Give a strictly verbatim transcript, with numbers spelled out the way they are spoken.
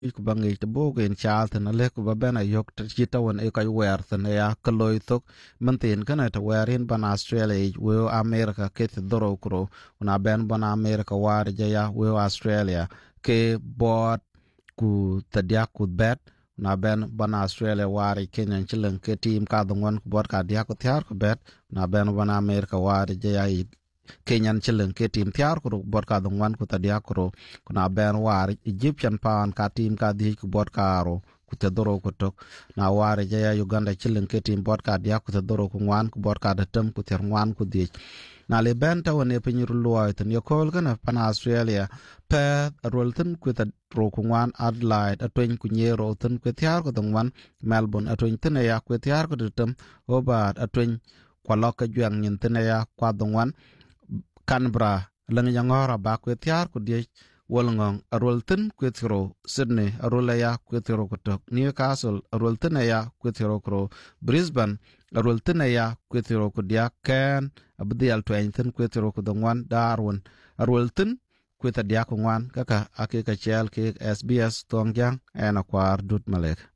ku bangi to bo gen chal tan le ku ba bena yok ti to won e ka wer tan ya kloy tok mantin kana to werin ban Australia we America ke te doro kro una ben ban America war ja ya we Australia ke bot ku tadia ku bet na ben ban Australia wari Kenya chilen ke team ka dongon ku bot ka dia ku tiar ku bet na ben ban America wari ja ya Kenyan chilen ke team tiar ku bot ka dongon ku tadia ku na ben wari Egyptian pound ka team ka di ku bot ka ro ku te doro ku tok na wari ja ya Uganda chilen ke team bot ka dia ku te doro ku ngwan ku bot ka de tem ku ter ngwan ku di na le ben ta wone pinyiru luoy tan yo kol kana pan Australia pe rolten ku ta ro ku ngwan Adelaide atwen ku nye ro tan ku tiar ku dongwan Melbourne atwen tan ya ku tiar ku tem Hobart atwen kwa loka juang nyin tan ya kwa dongwan Canberra lang yangora ba ku tiar ku die wolngong rolten ku tro Sydney arolaya ku tro ku tok Newcastle rolten ya ku tro ku Brisbane rolten ya ku tro ku dia Ken abdial twenty ku tro ku dongwan Darwin rolten ku ta dia ku ngwan kaka ake ka chel ke S B S tongjang ena kwar dut malek